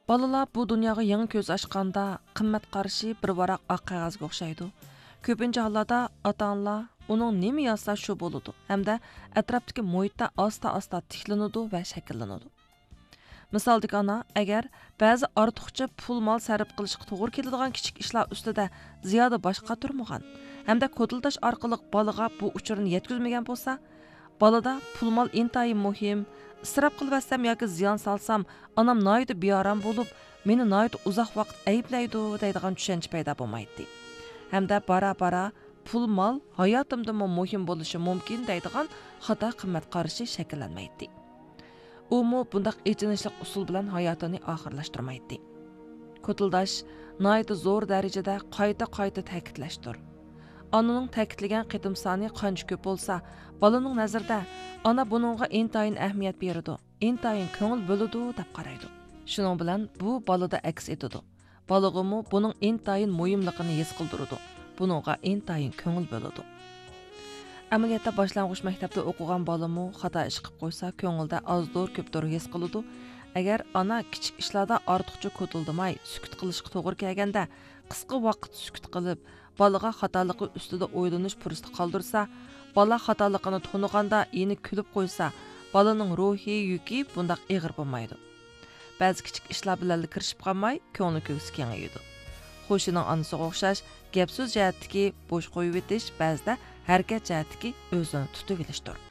Balalar bu dunyoga yangi ko'z ochganda qimmat qarashi bir varaq oq qog'ozga o'xshaydi. Ko'pincha hollarda ota-onalar uning nima yozsa shu bo'ladi hamda atrofdagi muhitda asta-asta tiklanadi va shakllanadi. Misaldagi ana agar ba'zi ortiqcha pul mol sarf qilishga to'g'ri keladigan kichik ishlar ustida ziyoda boshqa turmagan hamda kodildash orqali bolaga bu uchurni yetkazmagan bo'lsa, balada pul mol intayin muhim. İsraf qilmasam yoki ziyon salsam, onam noyda beoram bo'lib, meni noyda uzoq vaqt ayblaydi deydigan tushuncha paydo bo'lmaydi. Hamda bara-bara pul mol hayotimda muhim bo'lishi mumkin deydigan xato qimmat qarashi shakllanmaydi. U bundaq echinishlik usul bilan hayotini oxirlashtirmaydi. Kotildash noyda zo'r darajada qayta ta'kidlashdir. Onaning ta'kidlagan qitim soni qancha ko'p bo'lsa, bolaning nazarida ona buningga intayin ahamiyat beradi, intayin ko'ngil bo'ladi deb qaraydi. Shuning bilan bu balada aks etadi. Balag'imi buning intayin muhimligini his qildiradi. Buningga intayin ko'ngil bo'ladi. Amaliyotda boshlang'ich maktabda o'qigan bolami xato ish qilib qo'ysa, ko'ngilda ozdur ko'pdir his qiladi. Agar ona kichik ishlarda ortiqcha ko'tildimay, sukut qilishga to'g'ri kelganda, qisqa vaqt sukut qilib, bolaga xatoligi ustida o'ylanish fursati qoldirsa, bola xatoligini to'niganda yeni kulib qo'ysa, bolaning ruhiy yuki bundaq ig'ir bo'lmaydi. Ba'zi kichik ishlar bilan kirishib qolmay, ko'ngli ko'ksi kengayadi. Xo'shining onasiga o'xshash gap so'z jihatdagi bo'sh qo'yib etish, ba'zida harakat jihatdagi o'zini tutib olishdir.